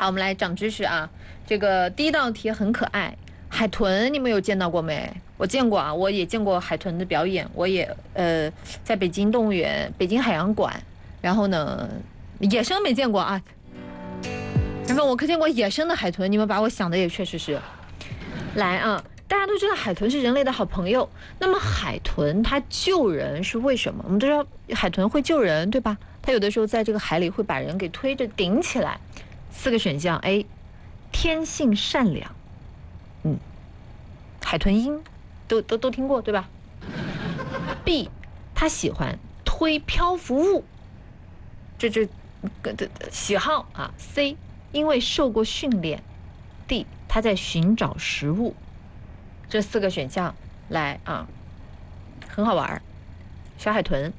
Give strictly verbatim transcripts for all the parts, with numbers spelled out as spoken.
好，我们来长知识啊。这个第一道题很可爱，海豚你们有见到过没？我见过啊，我也见过海豚的表演，我也呃在北京动物园、北京海洋馆，然后呢野生没见过啊。然后我可见过野生的海豚，你们把我想的也确实是。来啊，大家都知道海豚是人类的好朋友，那么海豚它救人是为什么？我们都知道海豚会救人，对吧？它有的时候在这个海里会把人给推着顶起来。四个选项 ：A， 天性善良，嗯，海豚音都都都听过对吧 ？B， 它喜欢推漂浮物，这这个的喜好啊。C， 因为受过训练。D， 它在寻找食物。这四个选项来啊，很好玩。小海豚。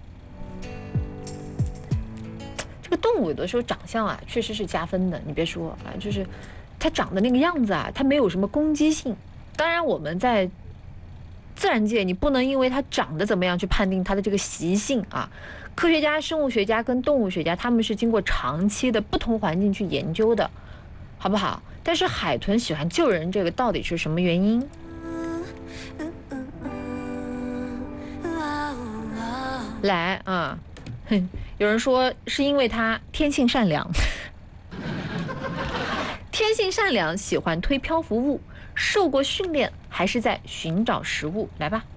这个动物有的时候长相啊，确实是加分的。你别说啊，就是它长的那个样子啊，它没有什么攻击性。当然，我们在自然界，你不能因为它长得怎么样去判定它的这个习性啊。科学家、生物学家跟动物学家，他们是经过长期的不同环境去研究的，好不好？但是海豚喜欢救人，这个到底是什么原因？来啊！哼，有人说是因为它天性善良，天性善良，喜欢推漂浮物，受过训练，还是在寻找食物？来吧。